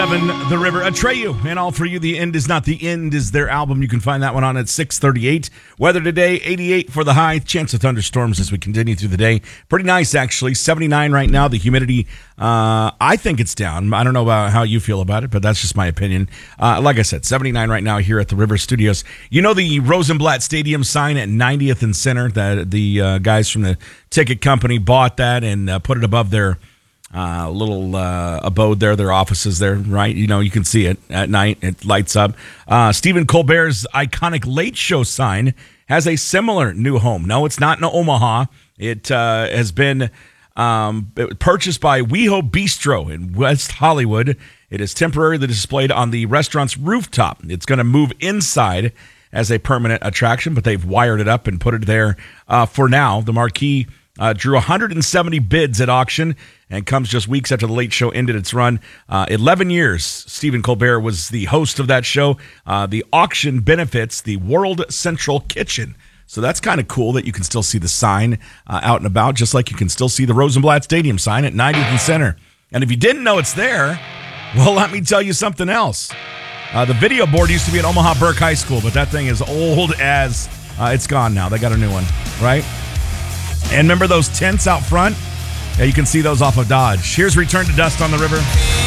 The River, Atreyu, and All For You. The End Is Not The End is their album. You can find that one on at 6:38. Weather today, 88 for the high. Chance of thunderstorms as we continue through the day. Pretty nice, actually. 79 right now. The humidity, I think it's down. I don't know about how you feel about it, but that's just my opinion. Like I said, 79 right now here at the River Studios. You know the Rosenblatt Stadium sign at 90th and Center? The guys from the ticket company bought that and put it above their little abode there, their offices there, right? You know, you can see it at night. It lights up. Stephen Colbert's iconic Late Show sign has a similar new home. No, it's not in Omaha. It has been purchased by WeHo Bistro in West Hollywood. It is temporarily displayed on the restaurant's rooftop. It's going to move inside as a permanent attraction, but they've wired it up and put it there for now. The marquee drew 170 bids at auction and comes just weeks after the Late Show ended its run. 11 years, Stephen Colbert was the host of that show. The auction benefits the World Central Kitchen. So that's kind of cool that you can still see the sign out and about, just like you can still see the Rosenblatt Stadium sign at 90th and Center. And if you didn't know it's there, well, let me tell you something else. The video board used to be at Omaha Burke High School, but that thing is old as it's gone now. They got a new one, right? And remember those tents out front? Yeah, you can see those off of Dodge. Here's Return to Dust on the River.